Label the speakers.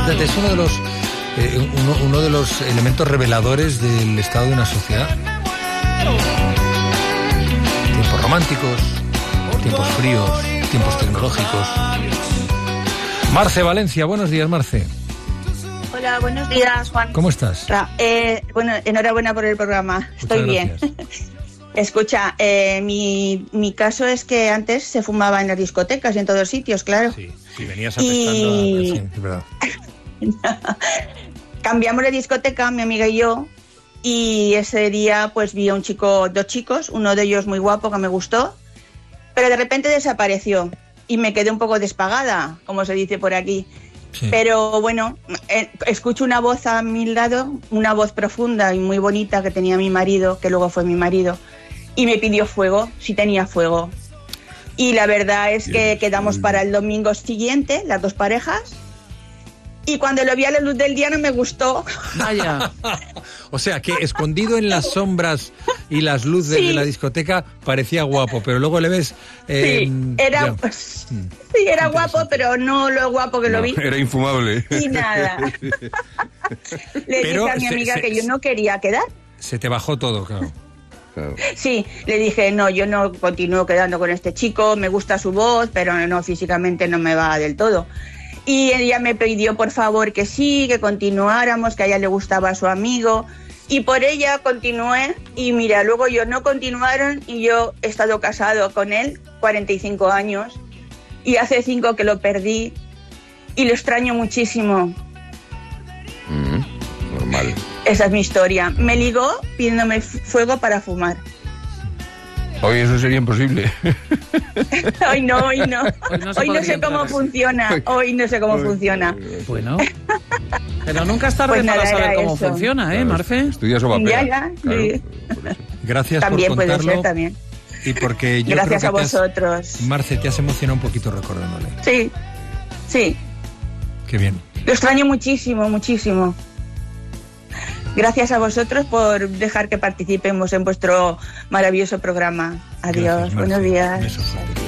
Speaker 1: fíjate, es uno de los elementos reveladores del estado de una sociedad. Tiempos románticos, tiempos fríos, tiempos tecnológicos. Marce Valencia, buenos días, Marce.
Speaker 2: Hola, buenos días, Juan.
Speaker 1: ¿Cómo estás?
Speaker 2: Bueno, enhorabuena por el programa. Estoy bien. Escucha, mi caso es que antes se fumaba en las discotecas y en todos sitios, claro.
Speaker 1: Sí, venías apestando. Sí, es verdad.
Speaker 2: Cambiamos de discoteca, mi amiga y yo, y ese día pues vi a dos chicos, uno de ellos muy guapo que me gustó, pero de repente desapareció y me quedé un poco despagada, como se dice por aquí. Sí. Pero bueno, escucho una voz a mi lado, una voz profunda y muy bonita que tenía mi marido, que luego fue mi marido, y me pidió fuego, si tenía fuego. Y la verdad es que quedamos para el domingo siguiente, las dos parejas, y cuando lo vi a la luz del día no me gustó.
Speaker 1: Vaya. O sea, que escondido en las sombras y las luces de la discoteca parecía guapo, pero luego le ves...
Speaker 2: era guapo, pero no lo guapo que lo vi.
Speaker 3: Era infumable.
Speaker 2: Y nada. Le dije a mi amiga que yo no quería quedar.
Speaker 1: Se te bajó todo, claro.
Speaker 2: Sí, le dije, no, yo no continúo quedando con este chico, me gusta su voz, pero no, físicamente no me va del todo. Y ella me pidió por favor que sí, que continuáramos, que a ella le gustaba a su amigo, y por ella continué, y mira, luego ellos no continuaron y yo he estado casado con él 45 años y hace 5 que lo perdí y lo extraño muchísimo.
Speaker 3: Normal.
Speaker 2: Esa es mi historia. Me ligó pidiéndome fuego para fumar.
Speaker 3: Hoy eso sería imposible.
Speaker 2: Hoy no. Hoy no sé cómo funciona. Hoy no sé cómo funciona.
Speaker 4: Bueno. Pero nunca es tarde para saber cómo funciona, ¿eh, Marce?
Speaker 3: Estudias o papel.
Speaker 2: Ya. Sí.
Speaker 1: Gracias
Speaker 2: también
Speaker 1: por contarlo.
Speaker 2: Puede ser, también.
Speaker 1: Y porque yo
Speaker 2: gracias
Speaker 1: creo que
Speaker 2: a vosotros.
Speaker 1: Marce, te has emocionado un poquito recordándole.
Speaker 2: Sí.
Speaker 1: Qué bien.
Speaker 2: Lo extraño muchísimo. Gracias a vosotros por dejar que participemos en vuestro maravilloso programa. Adiós,
Speaker 1: gracias,
Speaker 2: buenos días.
Speaker 1: Besos fuertes.